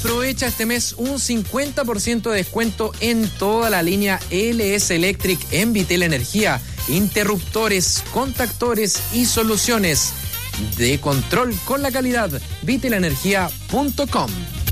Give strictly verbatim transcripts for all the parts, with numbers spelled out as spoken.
Aprovecha este mes un cincuenta por ciento de descuento en toda la línea L S Electric en Vitel Energía. Interruptores, contactores y soluciones de control con la calidad. vitel energía punto com.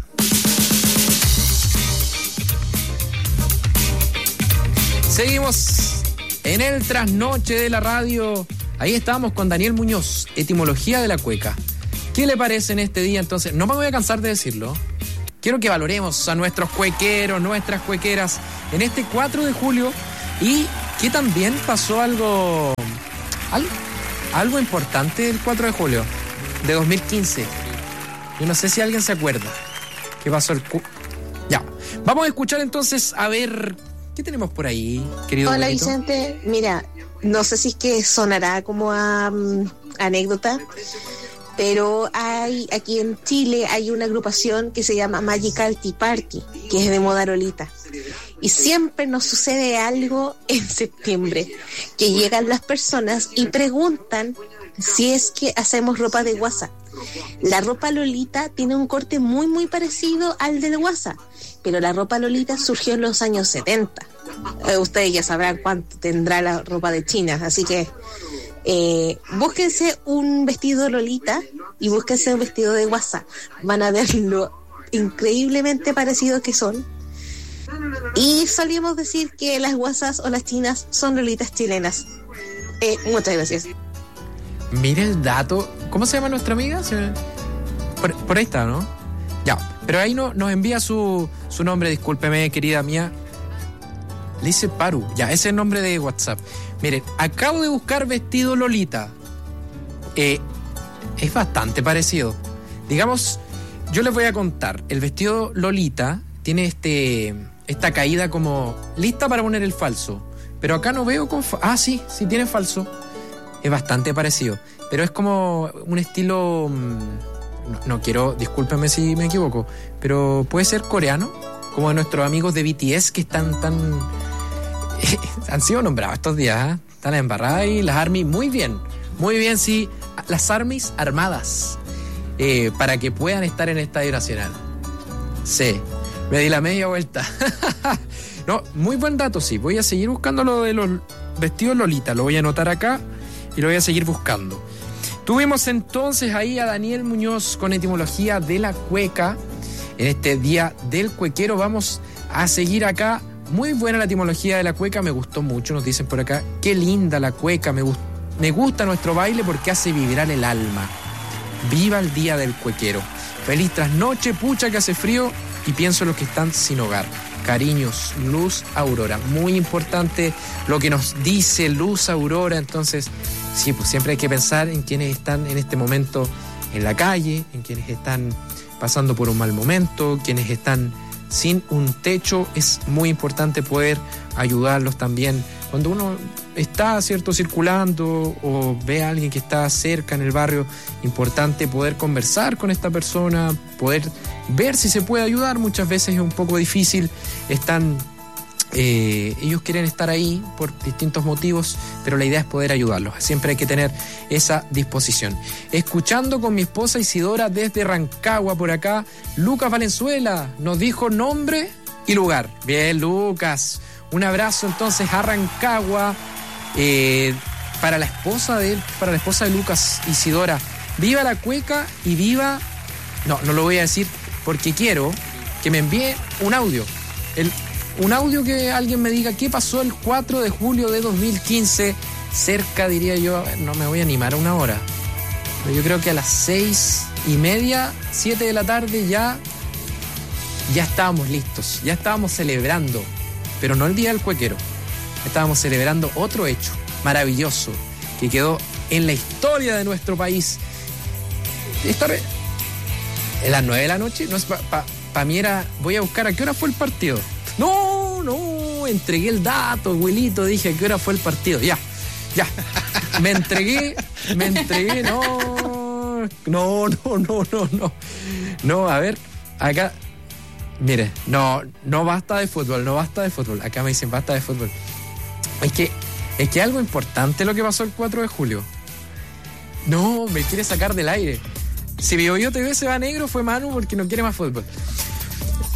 Seguimos en el trasnoche de la radio. Ahí estábamos con Daniel Muñoz, etimología de la cueca. ¿Qué le parece en este día entonces? No me voy a cansar de decirlo. Quiero que valoremos a nuestros cuequeros, nuestras cuequeras en este cuatro de julio y que también pasó algo, algo, algo importante el cuatro de julio de dos mil quince. Yo no sé si alguien se acuerda qué pasó el... Cu- ya, vamos a escuchar entonces a ver qué tenemos por ahí, querido. Hola, Benito. Vicente, mira, no sé si es que sonará como a um, anécdota, pero hay aquí en Chile hay una agrupación que se llama Magical Tea Party, que es de moda lolita. Y siempre nos sucede algo en septiembre, que llegan las personas y preguntan si es que hacemos ropa de guasa. La ropa lolita tiene un corte muy muy parecido al del guasa, pero la ropa lolita surgió en los años setenta. Eh, ustedes ya sabrán cuánto tendrá la ropa de China, así que Eh, búsquense un vestido lolita y búsquense un vestido de guasa. Van a ver lo increíblemente parecidos que son. Y solíamos decir que las guasas o las chinas son lolitas chilenas. Eh, muchas gracias. Mira el dato. ¿Cómo se llama nuestra amiga? Por, por ahí está, ¿no? Ya, pero ahí no, nos envía su, su nombre, discúlpeme, querida mía. Le dice Paru. Ya, ese es el nombre de WhatsApp. Miren, acabo de buscar vestido lolita. Eh, es bastante parecido. Digamos, yo les voy a contar. El vestido lolita tiene este esta caída como lista para poner el falso. Pero acá no veo con... Fa- ah, sí, sí tiene falso. Es bastante parecido. Pero es como un estilo... No, no quiero... Discúlpenme si me equivoco. Pero puede ser coreano. Como nuestros amigos de B T S que están tan... han sido nombrados estos días, ¿eh? Están embarradas y las ARMY muy bien, muy bien, sí, las ARMYs armadas eh, para que puedan estar en el Estadio Nacional. Sí, me di la media vuelta. No, muy buen dato, sí. Voy a seguir buscando lo de los vestidos lolita, lo voy a anotar acá y lo voy a seguir buscando. Tuvimos entonces ahí a Daniel Muñoz con etimología de la cueca. En este día del cuequero vamos a seguir acá. Muy buena la etimología de la cueca, me gustó mucho, nos dicen por acá. Qué linda la cueca, me, gust- me gusta nuestro baile porque hace vibrar el alma. Viva el día del cuequero. Feliz trasnoche, pucha que hace frío y pienso en los que están sin hogar. Cariños, Luz Aurora. Muy importante lo que nos dice Luz Aurora. Entonces, sí, pues siempre hay que pensar en quienes están en este momento en la calle, en quienes están pasando por un mal momento, quienes están sin un techo. Es muy importante poder ayudarlos también. Cuando uno está, cierto, circulando o ve a alguien que está cerca en el barrio, importante poder conversar con esta persona, poder ver si se puede ayudar. Muchas veces es un poco difícil, están... Eh, ellos quieren estar ahí por distintos motivos, pero la idea es poder ayudarlos. Siempre hay que tener esa disposición. Escuchando con mi esposa Isidora desde Rancagua por acá, Lucas Valenzuela nos dijo nombre y lugar. Bien, Lucas, un abrazo entonces a Rancagua. Eh, para la esposa de él, para la esposa de Lucas, Isidora, viva la cueca y viva... No, no lo voy a decir porque quiero que me envíe un audio. El Un audio que alguien me diga qué pasó el cuatro de julio de dos mil quince, cerca, diría yo, no me voy a animar a una hora, pero yo creo que a las seis y media, siete de la tarde ya, ya estábamos listos, ya estábamos celebrando, pero no el Día del Cuequero, estábamos celebrando otro hecho maravilloso que quedó en la historia de nuestro país. Esta re... ¿En las nueve de la noche? No, para pa, pa mí era, voy a buscar a qué hora fue el partido. No, no, entregué el dato, abuelito, dije a qué hora fue el partido. Ya, ya, me entregué, me entregué, no, no, no, no, no, no. No, a ver, acá, mire, no, no basta de fútbol, no basta de fútbol. Acá me dicen basta de fútbol. Es que, es que algo importante lo que pasó el cuatro de julio. No, me quiere sacar del aire. Si Bio Bio T V se va negro fue Manu porque no quiere más fútbol.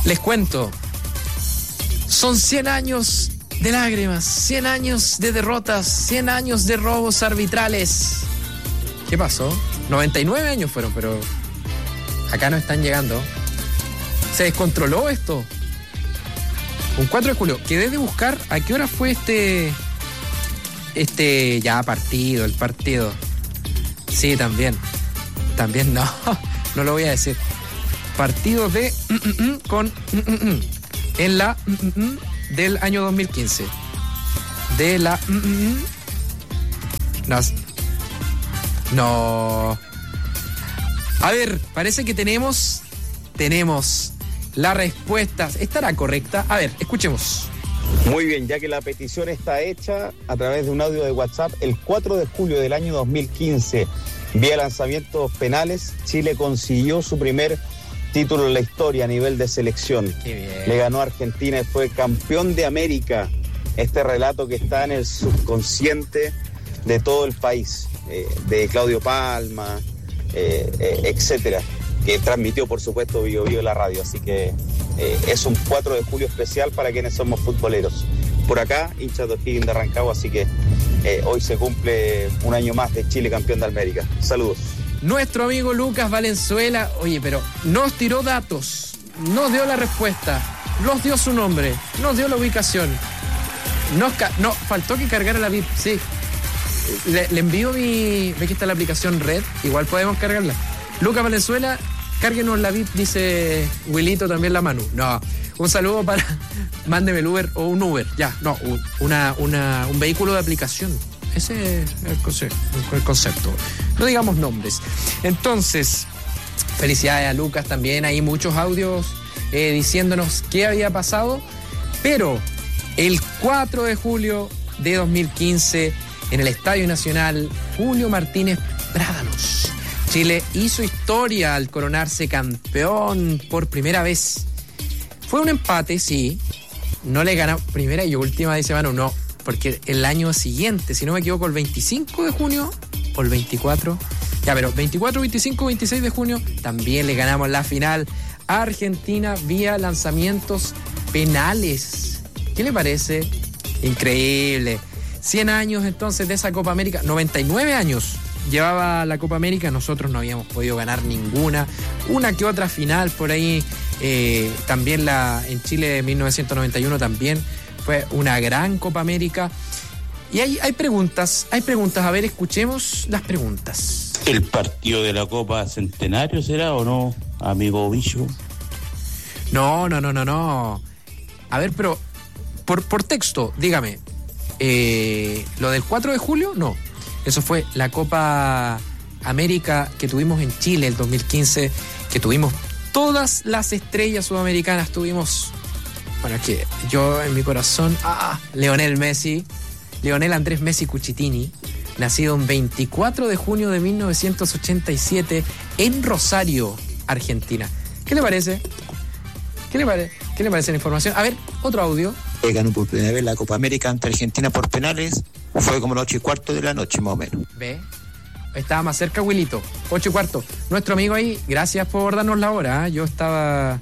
Les cuento. Son cien años de lágrimas, cien años de derrotas, cien años de robos arbitrales. ¿Qué pasó? noventa y nueve años fueron, pero acá no están llegando. Se descontroló esto. Un cuatro de julio. Quedé de buscar a qué hora fue este... Este ya partido, el partido. Sí, también. También no, no lo voy a decir. Partido de... con... en la... del año dos mil quince. De la... No. No. A ver, parece que tenemos... Tenemos la respuesta. ¿Estará correcta? A ver, escuchemos. Muy bien, ya que la petición está hecha a través de un audio de WhatsApp, el cuatro de julio del año dos mil quince, vía lanzamientos penales, Chile consiguió su primer título en la historia a nivel de selección. Qué bien. Le ganó a Argentina y fue campeón de América. Este relato que está en el subconsciente de todo el país, eh, de Claudio Palma, eh, eh, etcétera, que transmitió, por supuesto, Bio Bio la radio. Así que eh, es un cuatro de julio especial para quienes somos futboleros. Por acá, hinchas de O'Higgins de Rancagua, así que eh, hoy se cumple un año más de Chile campeón de América. Saludos. Nuestro amigo Lucas Valenzuela, oye, pero nos tiró datos, nos dio la respuesta, nos dio su nombre, nos dio la ubicación. Nos ca- no, faltó que cargara la V I P, sí. Le, le envío mi... Ve que está la aplicación Red, igual podemos cargarla. Lucas Valenzuela, cárguenos la V I P, dice Wilito, también la Manu. No, un saludo para... Mándeme el Uber o un Uber, ya, no, una, una, un vehículo de aplicación. Ese es el concepto, el concepto. No digamos nombres. Entonces, felicidades a Lucas también. Hay muchos audios eh, diciéndonos qué había pasado. Pero el cuatro de julio de dos mil quince, en el Estadio Nacional, Julio Martínez Prádanos, Chile hizo historia al coronarse campeón por primera vez. Fue un empate, sí. No le ganó primera y última, dice Manu, no. Porque el año siguiente, si no me equivoco, el veinticinco de junio o el veinticuatro, ya, pero veinticuatro, veinticinco, veintiséis de junio, también le ganamos la final a Argentina vía lanzamientos penales. ¿Qué le parece? Increíble. cien años entonces de esa Copa América, noventa y nueve años llevaba la Copa América, nosotros no habíamos podido ganar ninguna, una que otra final por ahí, eh, también la en Chile de mil novecientos noventa y uno también. Fue una gran Copa América. Y hay, hay preguntas, hay preguntas. A ver, escuchemos las preguntas. ¿El partido de la Copa Centenario será o no, amigo Bicho? No, no, no, no, no. A ver, pero por, por texto, dígame. Eh, ¿Lo del cuatro de julio? No. Eso fue la Copa América que tuvimos en Chile el dos mil quince, que tuvimos todas las estrellas sudamericanas, tuvimos... Bueno, es que yo en mi corazón, ah, Lionel Messi, Lionel Andrés Messi Cuchitini, nacido un veinticuatro de junio de mil novecientos ochenta y siete en Rosario, Argentina. ¿Qué le parece? ¿Qué le, pare- ¿Qué le parece la información? A ver, otro audio. Ganó por primera vez la Copa América ante Argentina por penales. Fue como las ocho y cuarto de la noche, más o menos. Ve, estaba más cerca, Wilito. Ocho y cuarto. Nuestro amigo ahí, gracias por darnos la hora. ¿eh? Yo estaba...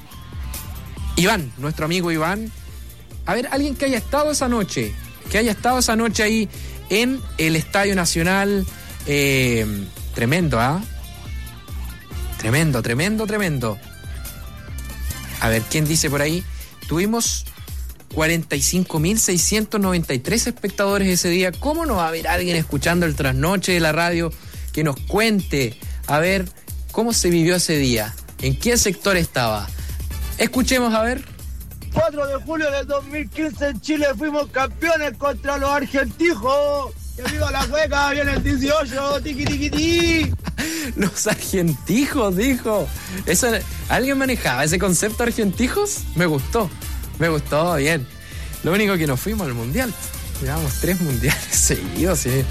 Iván, nuestro amigo Iván. A ver, alguien que haya estado esa noche, que haya estado esa noche ahí en el Estadio Nacional. Eh, tremendo, ¿ah? ¿eh? Tremendo, tremendo, tremendo. A ver, ¿quién dice por ahí? Tuvimos cuarenta y cinco mil seiscientos noventa y tres espectadores ese día. ¿Cómo no va a haber alguien escuchando el trasnoche de la radio que nos cuente, a ver, cómo se vivió ese día? ¿En qué sector estaba? Escuchemos, a ver. cuatro de julio del dos mil quince en Chile fuimos campeones contra los argentijos. ¡Que viva la hueca! ¡Viene el dieciocho! ¡Tiqui, tiqui, tiqui! Los argentijos, dijo. Eso, ¿alguien manejaba ese concepto argentijos? Me gustó, me gustó, bien. Lo único que nos fuimos al mundial. Llevamos tres mundiales seguidos, sí.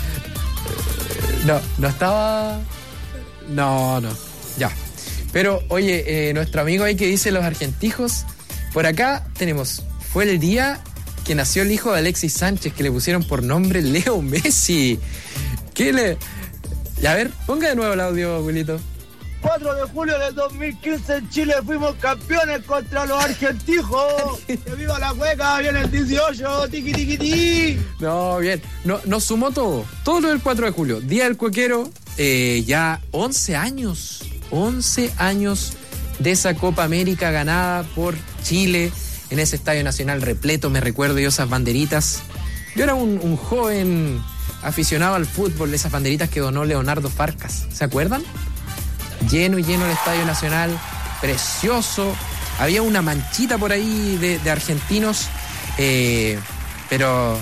No, no estaba... No, no, ya. Pero, oye, eh, nuestro amigo ahí que dice los argentijos, por acá tenemos, fue el día que nació el hijo de Alexis Sánchez, que le pusieron por nombre Leo Messi. ¿Qué le...? A ver, ponga de nuevo el audio, abuelito. cuatro de julio del dos mil quince en Chile fuimos campeones contra los argentijos. ¡Que viva la cueca! ¡Viene el dieciocho! ¡Tiqui, tiqui, tiqui! No, bien. No, nos sumó todo. Todo lo del cuatro de julio. Día del Cuequero. Eh, ya once años. once años de esa Copa América ganada por Chile en ese Estadio Nacional repleto. Me recuerdo yo esas banderitas. Yo era un, un joven aficionado al fútbol, de esas banderitas que donó Leonardo Farcas. ¿Se acuerdan? Lleno y lleno el Estadio Nacional, precioso. Había una manchita por ahí de, de argentinos, eh, pero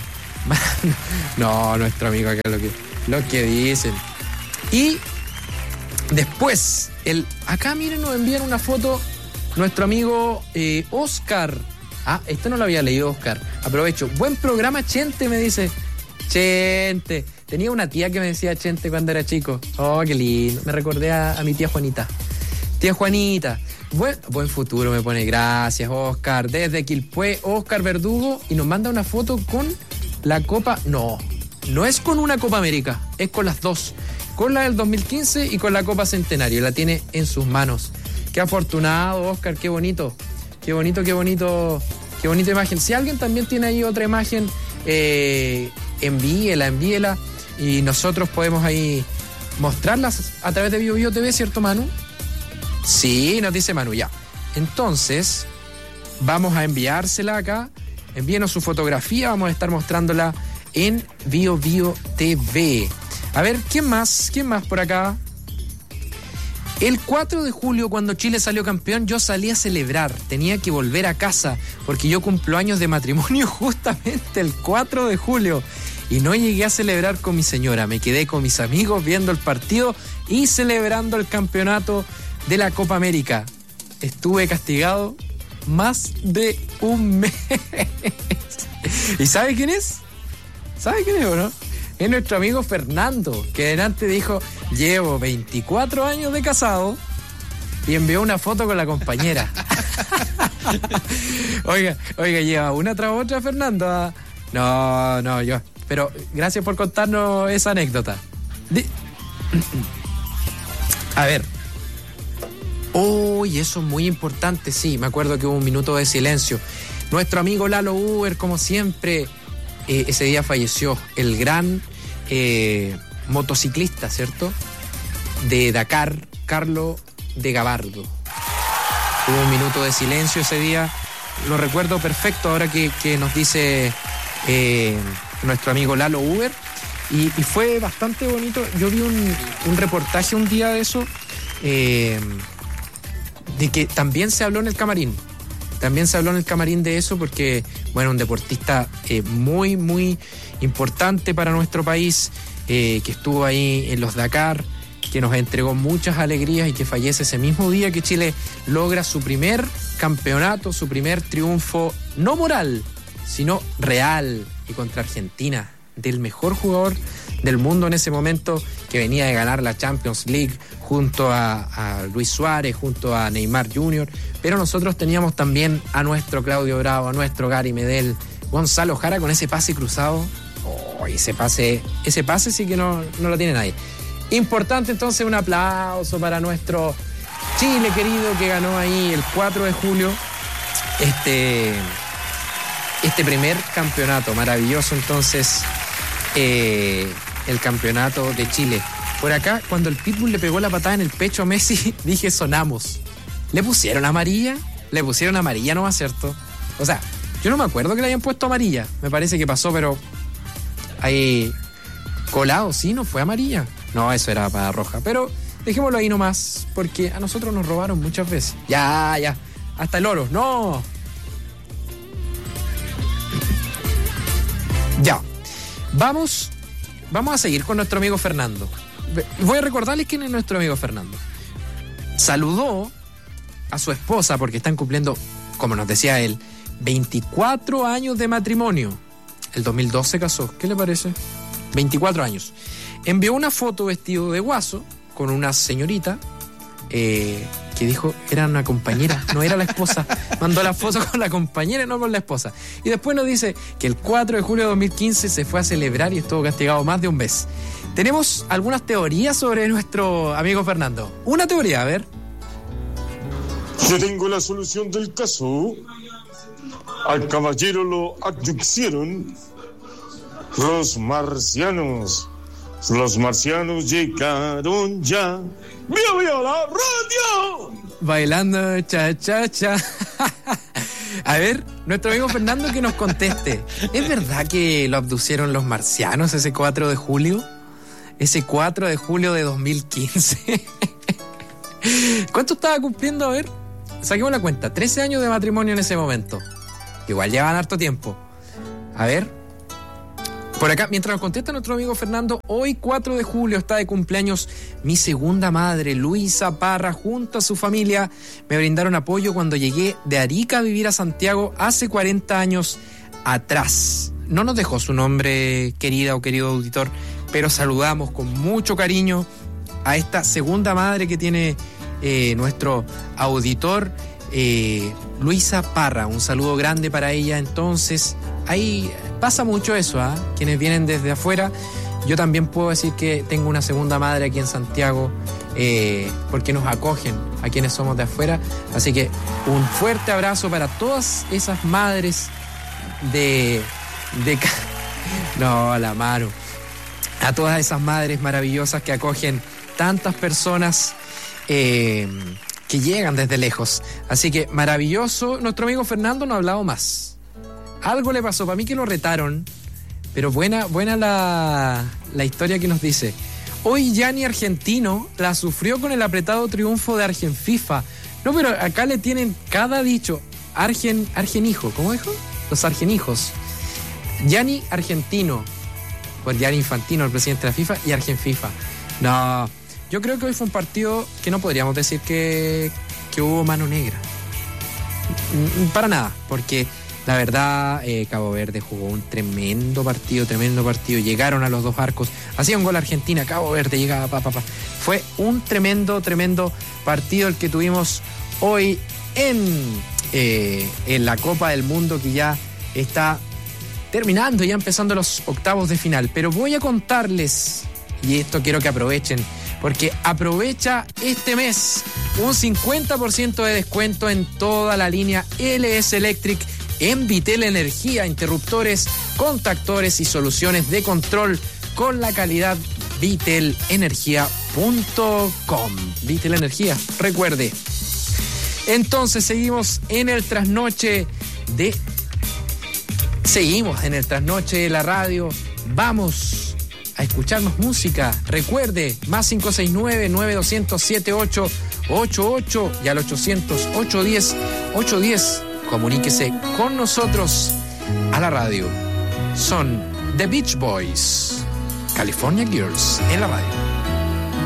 no, nuestro amigo acá lo que, lo que dicen. Y después, el, acá miren, nos envían una foto nuestro amigo eh, Oscar. Ah, esto no lo había leído, Oscar. Aprovecho. Buen programa, Chente, me dice. Chente. Tenía una tía que me decía Chente cuando era chico. Oh, qué lindo. Me recordé a, a mi tía Juanita. Tía Juanita. Buen, buen futuro me pone. Gracias, Oscar. Desde Quilpué, Oscar Verdugo. Y nos manda una foto con la Copa. No, no es con una Copa América. Es con las dos. Con la del dos mil quince y con la Copa Centenario. La tiene en sus manos. Qué afortunado, Oscar. Qué bonito. Qué bonito, qué bonito. Qué bonita imagen. Si alguien también tiene ahí otra imagen, eh, envíela, envíela. Y nosotros podemos ahí mostrarlas a través de Bio Bio T V, ¿cierto, Manu? Sí, nos dice Manu, ya. Entonces, vamos a enviársela acá. Envíenos su fotografía, vamos a estar mostrándola en Bio Bio T V. A ver, ¿quién más? ¿Quién más por acá? El cuatro de julio, cuando Chile salió campeón, yo salí a celebrar. Tenía que volver a casa porque yo cumplo años de matrimonio justamente el cuatro de julio. Y no llegué a celebrar con mi señora. Me quedé con mis amigos viendo el partido y celebrando el campeonato de la Copa América. Estuve castigado más de un mes. ¿Y sabe quién es? ¿Sabe quién es o no? Es nuestro amigo Fernando, que delante dijo, llevo veinticuatro años de casado, y envió una foto con la compañera. oiga, oiga, lleva una tras otra, Fernando. No, no, yo... Pero gracias por contarnos esa anécdota. De... A ver. Uy, oh, eso es muy importante, sí. Me acuerdo que hubo un minuto de silencio. Nuestro amigo Lalo Uber, como siempre, eh, ese día falleció. El gran eh, motociclista, ¿cierto? De Dakar, Carlos de Gabardo. Hubo un minuto de silencio ese día. Lo recuerdo perfecto ahora que, que nos dice... Eh, nuestro amigo Lalo Uber, y, y fue bastante bonito. Yo vi un, un reportaje un día de eso, eh, de que también se habló en el camarín, también se habló en el camarín de eso, porque, bueno, un deportista eh, muy, muy importante para nuestro país, eh, que estuvo ahí en los Dakar, que nos entregó muchas alegrías y que fallece ese mismo día que Chile logra su primer campeonato, su primer triunfo, no moral, sino real, y contra Argentina, del mejor jugador del mundo en ese momento, que venía de ganar la Champions League junto a, a Luis Suárez, junto a Neymar junior Pero nosotros teníamos también a nuestro Claudio Bravo, a nuestro Gary Medel, Gonzalo Jara con ese pase cruzado. Oh, ese pase, ese pase sí que no, no lo tiene nadie. Importante entonces, un aplauso para nuestro Chile querido, que ganó ahí el cuatro de julio este... Este primer campeonato, maravilloso entonces, eh, el campeonato de Chile. Por acá, cuando el Pitbull le pegó la patada en el pecho a Messi, dije, sonamos. ¿Le pusieron amarilla? Le pusieron amarilla nomás, ¿cierto? O sea, yo no me acuerdo que le hayan puesto amarilla. Me parece que pasó, pero ahí colado, sí, no fue amarilla. No, eso era para roja. Pero dejémoslo ahí nomás, porque a nosotros nos robaron muchas veces. Ya, ya, hasta el oro, no. Ya, vamos, vamos a seguir con nuestro amigo Fernando. Voy a recordarles quién es nuestro amigo Fernando. Saludó a su esposa porque están cumpliendo, como nos decía él, veinticuatro años de matrimonio. El dos mil dos se casó, ¿qué le parece? veinticuatro años. Envió una foto vestido de guaso con una señorita eh, que dijo era una compañera, no era la esposa. Mandó la foto con la compañera y no con la esposa. Y después nos dice que el cuatro de julio de dos mil quince se fue a celebrar y estuvo castigado más de un mes. Tenemos algunas teorías sobre nuestro amigo Fernando. Una teoría, a ver. Yo tengo la solución del caso. Al caballero lo abducieron los marcianos. Los marcianos llegaron ya. ¡Vía, vía, la radio! Bailando cha, cha, cha. A ver, nuestro amigo Fernando que nos conteste. ¿Es verdad que lo abducieron los marcianos ese cuatro de julio? Ese cuatro de julio de dos mil quince. ¿Cuánto estaba cumpliendo? A ver, saquemos la cuenta. trece años de matrimonio en ese momento. Igual llevan harto tiempo. A ver. Por acá, mientras nos contesta nuestro amigo Fernando, hoy cuatro de julio está de cumpleaños mi segunda madre, Luisa Parra, junto a su familia. Me brindaron apoyo cuando llegué de Arica a vivir a Santiago hace cuarenta años atrás. No nos dejó su nombre, querida o querido auditor, pero saludamos con mucho cariño a esta segunda madre que tiene eh, nuestro auditor, eh, Luisa Parra. Un saludo grande para ella. Entonces, ahí pasa mucho eso, ¿ah? ¿eh? Quienes vienen desde afuera. Yo también puedo decir que tengo una segunda madre aquí en Santiago, eh, porque nos acogen a quienes somos de afuera. Así que un fuerte abrazo para todas esas madres de... de no, la mano. A todas esas madres maravillosas que acogen tantas personas eh, que llegan desde lejos. Así que maravilloso. Nuestro amigo Fernando no ha hablado más. Algo le pasó, para mí que lo retaron, pero buena, buena la, la historia que nos dice. Hoy Gianni Argentino la sufrió con el apretado triunfo de Argenfifa. No, pero acá le tienen cada dicho. Argen, Argenijo, ¿cómo dijo? Los Argenijos. Gianni Argentino, por Gianni Infantino, el presidente de la FIFA, y Argenfifa. No, yo creo que hoy fue un partido que no podríamos decir que, que hubo mano negra. Para nada, porque... La verdad, eh, Cabo Verde jugó un tremendo partido, tremendo partido. Llegaron a los dos arcos. Hacía un gol Argentina, Cabo Verde llegaba, pa, pa, pa. Fue un tremendo, tremendo partido el que tuvimos hoy en, eh, en la Copa del Mundo, que ya está terminando, ya empezando los octavos de final. Pero voy a contarles, y esto quiero que aprovechen, porque aprovecha este mes un cincuenta por ciento de descuento en toda la línea L S Electric en Vitel Energía, interruptores, contactores y soluciones de control con la calidad vitel energía punto com. Vitel Energía, recuerde. Entonces seguimos en el trasnoche de... Seguimos en el trasnoche de la radio. Vamos a escucharnos música. Recuerde, más cinco seis nueve, nueve dos cero cero, siete ocho ocho ocho y al ochocientos, ochocientos diez, ochocientos diez. Comuníquese con nosotros a la radio. Son The Beach Boys, California Girls en la radio.